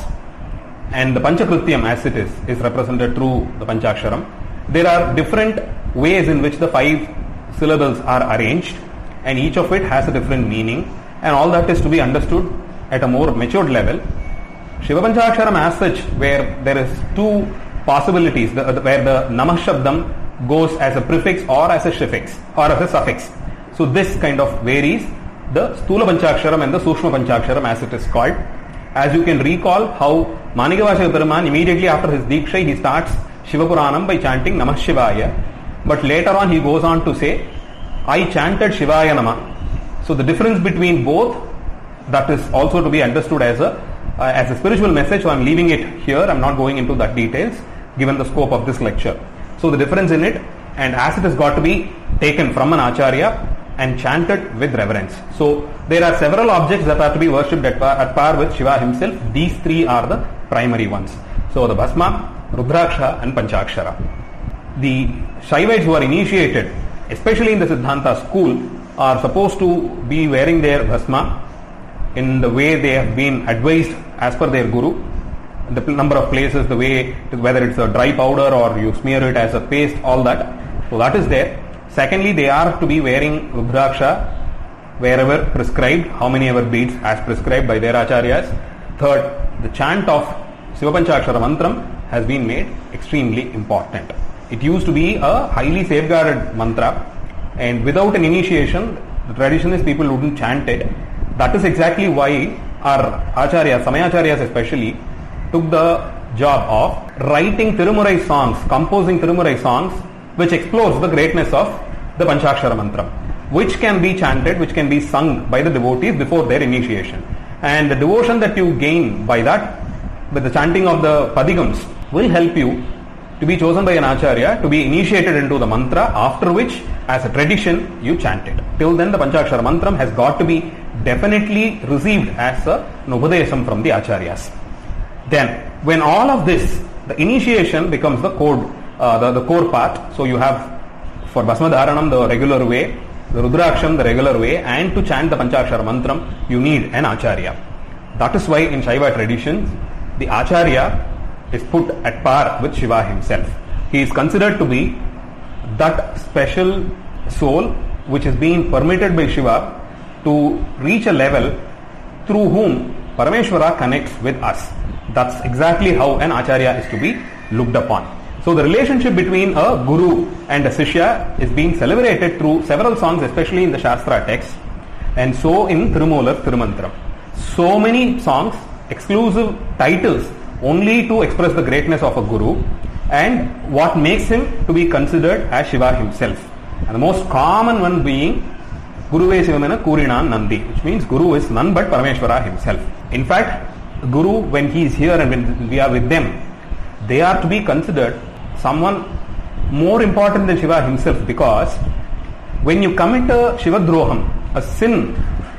And the Panchakrityam as it is, is represented through the Panchaksharam. There are different ways in which the five syllables are arranged, and each of it has a different meaning, and all that is to be understood at a more matured level. Shiva Panchaksharam as such, where there is two possibilities, the, the, where the Namah Shabdam goes as a prefix or as a suffix or as a suffix. So this kind of varies the Sthula Panchaksharam and the Sukshma Panchaksharam as it is called. As you can recall how Manikavachaka Peruman immediately after his Diksha he starts Shiva Puranam by chanting Namah Shivaya, but later on he goes on to say, I chanted Shivaya Namah. So the difference between both, that is also to be understood as a uh, as a spiritual message. So I am leaving it here. I am not going into that details given the scope of this lecture. So the difference in it, and as it has got to be taken from an Acharya and chanted with reverence. So there are several objects that are to be worshipped at par, at par with Shiva himself. These three are the primary ones. So the Bhasma, Rudraksha and Panchakshara. The Shaivites who are initiated, especially in the Siddhanta school, are supposed to be wearing their Bhasma in the way they have been advised as per their Guru. The number of places, the way, whether it's a dry powder or you smear it as a paste, all that. So that is there. Secondly, they are to be wearing Rudraksha wherever prescribed, how many ever beads as prescribed by their acharyas. Third, the chant of Shiva Panchakshara Mantram has been made extremely important. It used to be a highly safeguarded mantra, and without an initiation, the tradition is people wouldn't chant it. That is exactly why our acharyas, Samayacharyas especially, took the job of writing Tirumurai songs, composing Tirumurai songs, which explores the greatness of the Panchakshara Mantra, which can be chanted, which can be sung by the devotees before their initiation. And the devotion that you gain by that, with the chanting of the Padigams, will help you to be chosen by an Acharya, to be initiated into the mantra, after which, as a tradition, you chant it. Till then, the Panchakshara Mantram has got to be definitely received as a Upadesam from the Acharyas. Then, when all of this, the initiation becomes the core, uh, the, the core part. So you have, for Bhasma Dharanam, the regular way, the Rudraksham, the regular way, and to chant the Panchakshara Mantram, you need an Acharya. That is why in Shaiva traditions, the Acharya is put at par with Shiva himself. He is considered to be that special soul which is being permitted by Shiva to reach a level through whom Parameshwara connects with us. That's exactly how an Acharya is to be looked upon. So the relationship between a Guru and a Sishya is being celebrated through several songs, especially in the Shastra text, and so in Thirumolar Thirumantram. So many songs, exclusive titles, only to express the greatness of a Guru and what makes him to be considered as Shiva himself. And the most common one being Guruve Shivamena Kurinan Nandi, which means Guru is none but Parameshwara himself. In fact, Guru, when he is here and when we are with them, they are to be considered someone more important than Shiva himself, because when you commit a Shivadroham, a sin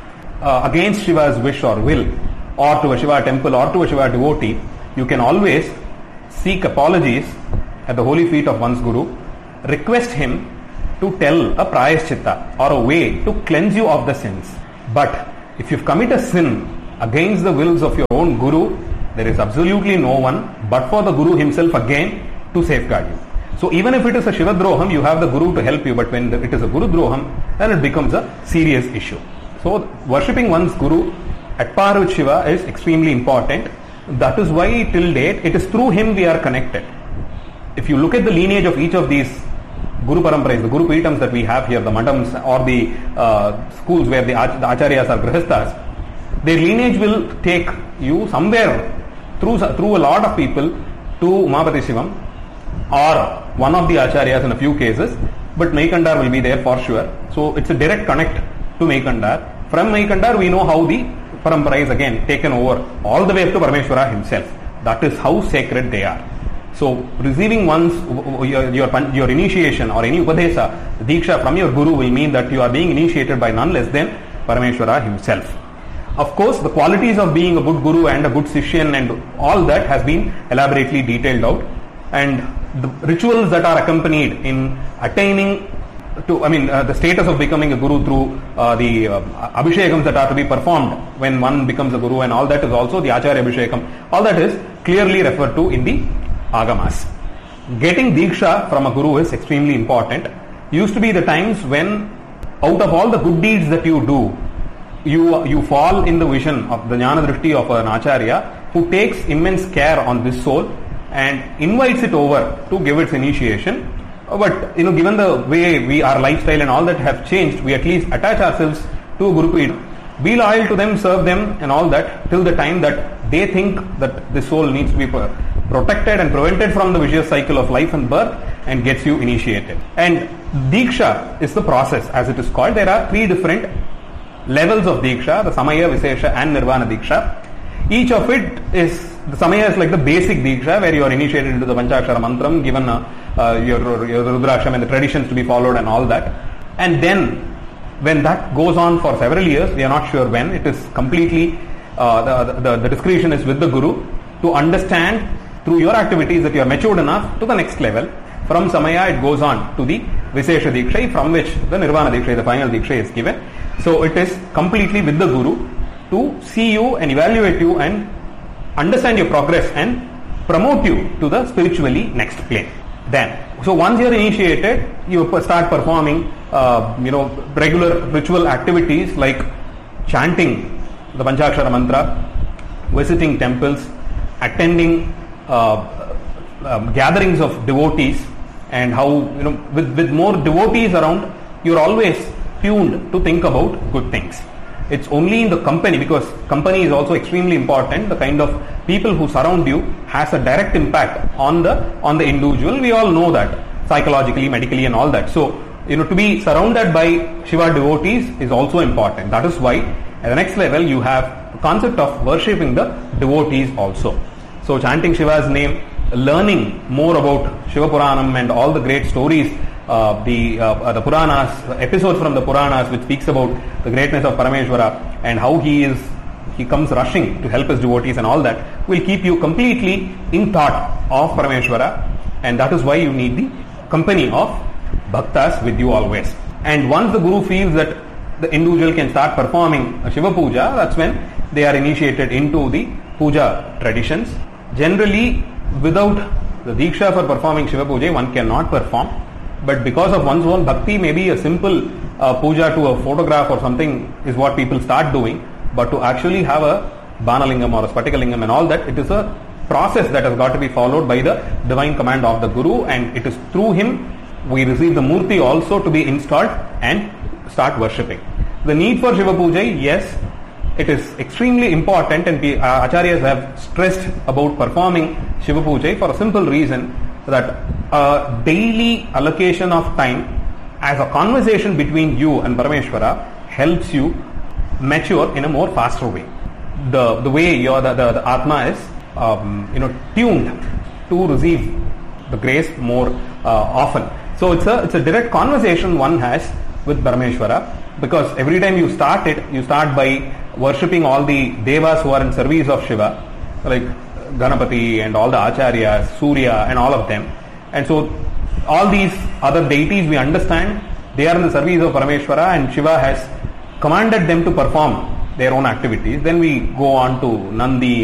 uh, against Shiva's wish or will, or to a Shiva temple or to a Shiva devotee, you can always seek apologies at the holy feet of one's Guru, request him to tell a prayaschitta or a way to cleanse you of the sins. But if you've committed a sin against the wills of your own Guru, there is absolutely no one but for the Guru himself again to safeguard you. So even if it is a Shiva Droham, you have the Guru to help you, but when it is a Guru Droham, then it becomes a serious issue. So worshipping one's Guru at par with Shiva is extremely important. That is why till date, it is through him we are connected. If you look at the lineage of each of these Guru Paramparas, the Guru Peetams that we have here, the Madams or the uh, schools where the, the Acharyas are Grihasthas, their lineage will take you somewhere through, through a lot of people to Umapati Shivam or one of the Acharyas in a few cases, but Maikandar will be there for sure. So it's a direct connect to Maikandar. From Maikandar we know how the Parampara is again taken over all the way up to Parameshwara himself. That is how sacred they are. So receiving one's your, your, your initiation or any Upadesa, Diksha from your Guru will mean that you are being initiated by none less than Parameshwara himself. Of course, the qualities of being a good Guru and a good Sishyan and all that has been elaborately detailed out, and the rituals that are accompanied in attaining to, I mean, uh, the status of becoming a Guru through uh, the uh, Abhishekams that are to be performed when one becomes a Guru, and all that is also the Acharya Abhishekam. All that is clearly referred to in the Agamas. Getting Diksha from a Guru is extremely important. Used to be the times when out of all the good deeds that you do, you you fall in the vision of the Jnana Drishti of an Acharya who takes immense care on this soul and invites it over to give its initiation. But you know, given the way we, our lifestyle and all that have changed, we at least attach ourselves to a Guru Peeth, be loyal to them, serve them and all that till the time that they think that the soul needs to be protected and prevented from the vicious cycle of life and birth, and gets you initiated. And Diksha is the process as it is called. There are three different levels of Diksha, the Samaya, Visesha and Nirvana Diksha. Each of it is, the Samaya is like the basic Diksha where you are initiated into the Panchakshara Mantram, given uh, uh, your, your Rudraksham and the traditions to be followed and all that. And then when that goes on for several years, we are not sure when, it is completely, uh, the, the, the discretion is with the Guru to understand through your activities that you are matured enough to the next level. From Samaya it goes on to the Visesha Diksha, from which the Nirvana Diksha, the final Diksha is given. So it is completely with the Guru to see you and evaluate you and understand your progress and promote you to the spiritually next plane. Then, so once you are initiated, you start performing uh, you know regular ritual activities like chanting the Panchakshara Mantra, visiting temples, attending uh, uh, gatherings of devotees, and how you know with, with more devotees around, you are always tuned to think about good things. It's only in the company, because company is also extremely important. The kind of people who surround you has a direct impact on the on the individual. We all know that psychologically, medically and all that. So, you know, to be surrounded by Shiva devotees is also important. That is why at the next level you have the concept of worshipping the devotees also. So chanting Shiva's name, learning more about Shiva Puranam and all the great stories, uh, the uh, the Puranas, episodes from the Puranas which speaks about the greatness of Parameshwara and how he is he comes rushing to help his devotees and all that, will keep you completely in thought of Parameshwara, and that is why you need the company of Bhaktas with you always. And once the Guru feels that the individual can start performing a Shiva Puja, that's when they are initiated into the Puja traditions. Generally, without the Diksha for performing Shiva Puja, one cannot perform. But because of one's own bhakti, maybe a simple uh, puja to a photograph or something is what people start doing. But to actually have a Banalingam or a Spatikalingam and all that, it is a process that has got to be followed by the divine command of the Guru, and it is through him we receive the Murti also to be installed and start worshipping. The need for Shiva Puja, yes, it is extremely important, and we, uh, Acharyas have stressed about performing Shiva Puja for a simple reason, that a daily allocation of time as a conversation between you and Parameshwara helps you mature in a more faster way. The the way your the, the, the Atma is um, you know tuned to receive the grace more uh, often. So it's a it's a direct conversation one has with Parameshwara, because every time you start it, you start by worshipping all the devas who are in service of Shiva, like Ganapati and all the Acharyas, Surya and all of them. And so all these other deities we understand, they are in the service of Parameshwara, and Shiva has commanded them to perform their own activities. Then we go on to Nandi